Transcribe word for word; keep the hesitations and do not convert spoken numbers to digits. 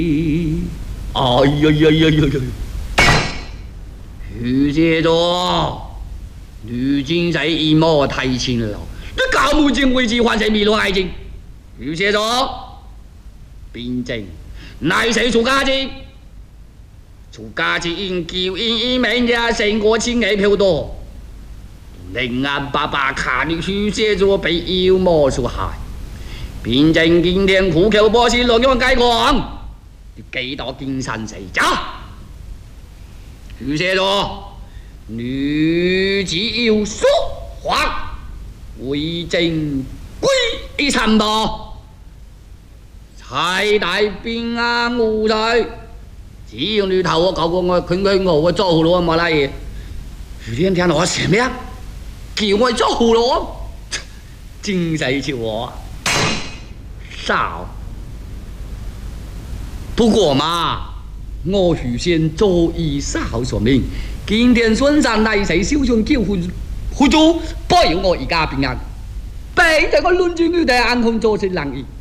哎呀呀呀呀呀！徐杰座，如今在一毛太轻了，这搞目前危机，换成迷路爱情。徐杰座，并正乃是出家子，出家子因救因因名家胜过千里票多。令俺爸爸看你徐杰座被妖魔所害，并正今天苦口婆心落样解狂。 几多金山谁走？徐谢座，女子要说话，为正归一三步，才大平安无事。只要你头我搞过我，佢佢我我做好咯，冇拉嘢。徐天天我什么呀？叫我做好咯，真是叫我少。 不过嘛，我预先早已少说明，今天孙山来势，小熊救护护主，保佑我一家平安。别在我论军女的暗空做成人意。